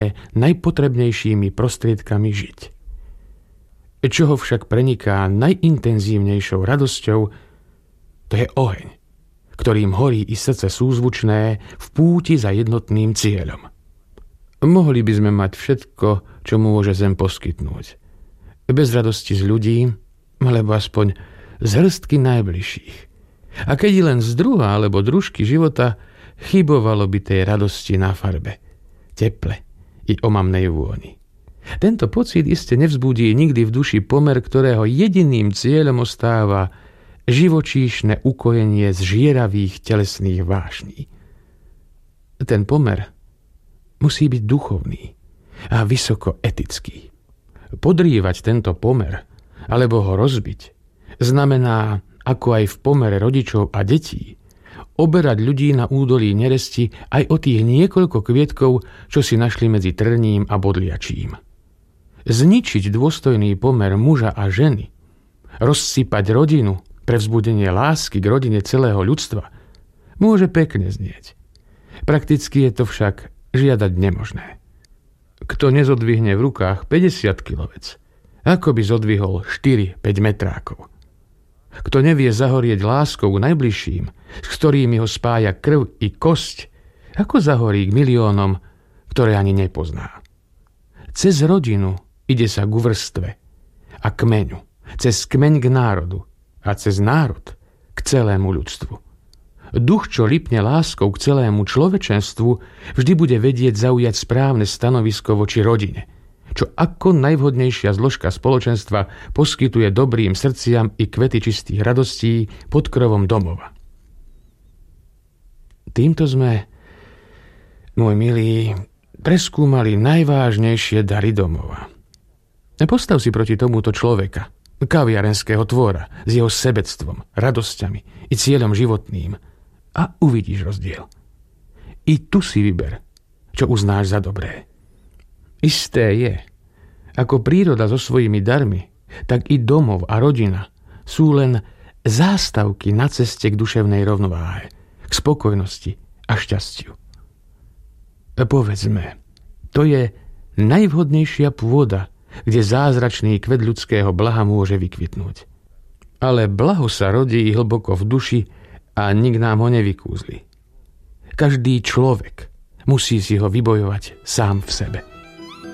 najpotrebnejšími prostriedkami žiť. Čo ho však preniká najintenzívnejšou radosťou, to je oheň, ktorým horí i srdce súzvučné v púti za jednotným cieľom. Mohli by sme mať všetko, čo môže zem poskytnúť. Bez radosti z ľudí, alebo aspoň z hrstky najbližších. A keď len z druha alebo družky života, chybovalo by tej radosti na farbe, teple i omamnej vôni. Tento pocit iste nevzbudí nikdy v duši pomer, ktorého jediným cieľom ostáva živočíšne ukojenie z žieravých telesných vášní. Ten pomer musí byť duchovný a vysoko etický. Podrývať tento pomer alebo ho rozbiť znamená, ako aj v pomere rodičov a detí, oberať ľudí na údolí neresti aj o tých niekoľko kvietkov, čo si našli medzi trním a bodliačím. Zničiť dôstojný pomer muža a ženy, rozsypať rodinu pre vzbudenie lásky k rodine celého ľudstva, môže pekne znieť. Prakticky je to však žiadať nemožné. Kto nezodvihne v rukách 50 kilovec, ako by zodvihol 4-5 metrákov. Kto nevie zahorieť láskou k najbližším, s ktorými ho spája krv i kosť, ako zahorí k miliónom, ktoré ani nepozná. Cez rodinu ide sa ku vrstve a kmeňu, cez kmeň k národu a cez národ k celému ľudstvu. Duch, čo lipne láskou k celému človečenstvu, vždy bude vedieť zaujať správne stanovisko voči rodine, čo ako najvhodnejšia zložka spoločenstva poskytuje dobrým srdciam i kvety čistých radostí pod krovom domova. Týmto sme, môj milý, preskúmali najvážnejšie dary domova. Postav si proti tomuto človeka, kaviarenského tvora, s jeho sebectvom, radosťami i cieľom životným a uvidíš rozdiel. I tu si vyber, čo uznáš za dobré. Isté je, ako príroda so svojimi darmi, tak i domov a rodina sú len zástavky na ceste k duševnej rovnováhe, k spokojnosti a šťastiu. Povedzme, to je najvhodnejšia pôda, kde zázračný kvet ľudského blaha môže vykvitnúť. Ale blaho sa rodí hlboko v duši a nik nám ho nevykúzli. Každý človek musí si ho vybojovať sám v sebe.